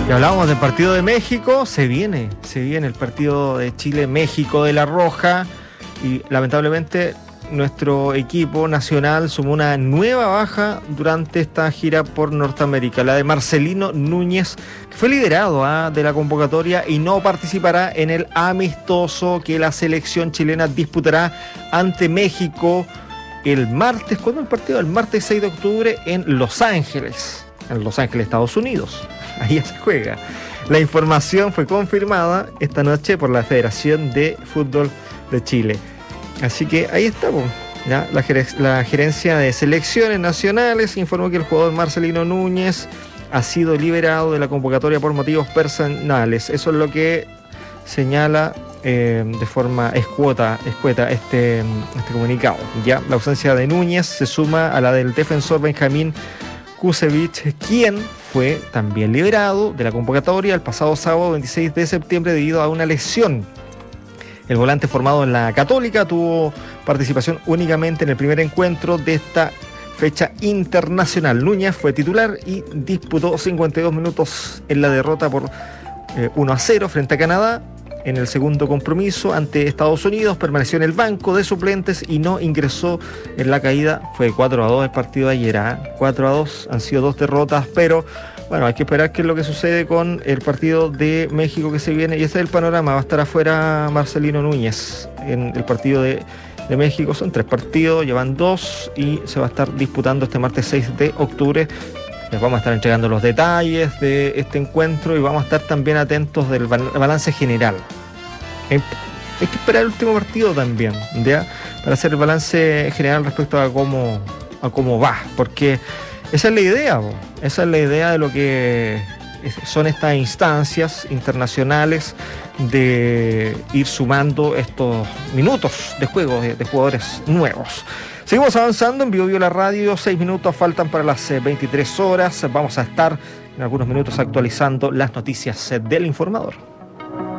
Y hablábamos del partido de México, se viene el partido de Chile-México de La Roja y lamentablemente nuestro equipo nacional sumó una nueva baja durante esta gira por Norteamérica, la de Marcelino Núñez, que fue liderado de la convocatoria y no participará en el amistoso que la selección chilena disputará ante México el martes. ¿Cuándo es el partido? El martes 6 de octubre en Los Ángeles, Estados Unidos. Ahí se juega. La información fue confirmada esta noche por la Federación de Fútbol de Chile. Así que ahí estamos. ¿Ya? La gerencia de selecciones nacionales informó que el jugador Marcelino Núñez ha sido liberado de la convocatoria por motivos personales. Eso es lo que señala de forma escueta este comunicado. ¿Ya? La ausencia de Núñez se suma a la del defensor Benjamín Kusevich, quien fue también liberado de la convocatoria el pasado sábado 26 de septiembre debido a una lesión. El volante formado en la Católica tuvo participación únicamente en el primer encuentro de esta fecha internacional. Núñez fue titular y disputó 52 minutos en la derrota por 1-0 frente a Canadá. En el segundo compromiso ante Estados Unidos permaneció en el banco de suplentes y no ingresó en la caída. Fue 4-2 el partido de ayer, 4-2, han sido 2 derrotas, pero bueno, hay que esperar qué es lo que sucede con el partido de México que se viene, y ese es el panorama. Va a estar afuera Marcelino Núñez en el partido de México. Son 3 partidos, llevan 2 y se va a estar disputando este martes 6 de octubre. Les vamos a estar entregando los detalles de este encuentro y vamos a estar también atentos del balance general. Hay que esperar el último partido también, ¿ya? Para hacer el balance general respecto a cómo va, porque esa es la idea, esa es la idea de lo que son estas instancias internacionales, de ir sumando estos minutos de juego de jugadores nuevos. Seguimos avanzando en Bio La Radio, 6 minutos faltan para las 23 horas. Vamos a estar en algunos minutos actualizando las noticias del Informador.